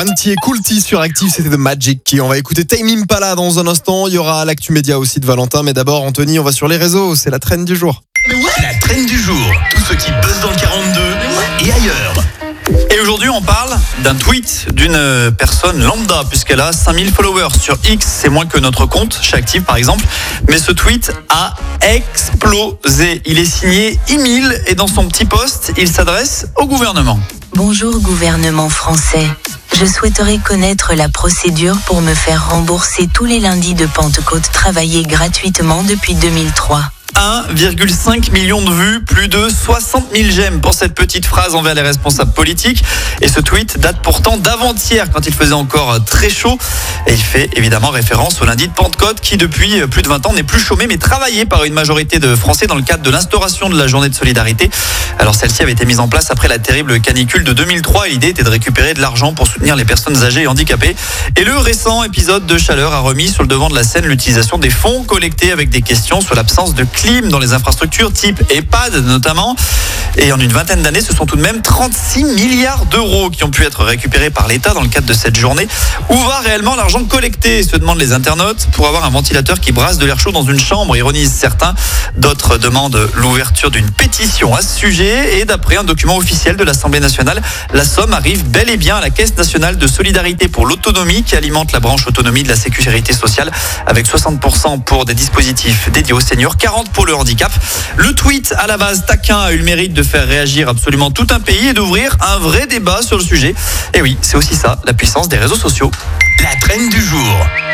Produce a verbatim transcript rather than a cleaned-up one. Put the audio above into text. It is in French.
Anti et Coolty sur Active, c'était The Magic Key. On va écouter Tame Impala dans un instant. Il y aura l'actu média aussi de Valentin. Mais d'abord, Anthony, on va sur les réseaux. C'est la trend du jour. La trend du jour. Tout ce qui buzz dans le quarante-deux et ailleurs. Et aujourd'hui, on parle d'un tweet d'une personne lambda, puisqu'elle a cinq mille followers sur X. C'est moins que notre compte chez Active, par exemple. Mais ce tweet a explosé. Il est signé Emile et dans son petit post, il s'adresse au gouvernement. Bonjour gouvernement français. Je souhaiterais connaître la procédure pour me faire rembourser tous les lundis de Pentecôte travaillés gratuitement depuis deux mille trois. un virgule cinq million de vues, plus de soixante mille j'aime pour cette petite phrase envers les responsables politiques. Et ce tweet date pourtant d'avant-hier, quand il faisait encore très chaud. Et il fait évidemment référence au lundi de Pentecôte, qui depuis plus de vingt ans n'est plus chômé, mais travaillé par une majorité de Français dans le cadre de l'instauration de la journée de solidarité. Alors celle-ci avait été mise en place après la terrible canicule de deux mille trois. Et l'idée était de récupérer de l'argent pour soutenir les personnes âgées et handicapées. Et le récent épisode de chaleur a remis sur le devant de la scène l'utilisation des fonds collectés avec des questions sur l'absence de clim dans les infrastructures type EHPAD notamment. Et en une vingtaine d'années, ce sont tout de même trente-six milliards d'euros qui ont pu être récupérés par l'État dans le cadre de cette journée. Où va réellement l'argent collecté, se demandent les internautes, pour avoir un ventilateur qui brasse de l'air chaud dans une chambre, ironisent certains. D'autres demandent l'ouverture d'une pétition à ce sujet. Et d'après un document officiel de l'Assemblée nationale, la somme arrive bel et bien à la Caisse nationale de solidarité pour l'autonomie qui alimente la branche autonomie de la sécurité sociale, avec soixante pour cent pour des dispositifs dédiés aux seniors, quarante pour cent pour le handicap. Le tweet à la base taquin a eu le mérite de faire réagir absolument tout un pays et d'ouvrir un vrai débat sur le sujet. Et oui, c'est aussi ça, la puissance des réseaux sociaux. La trend du jour.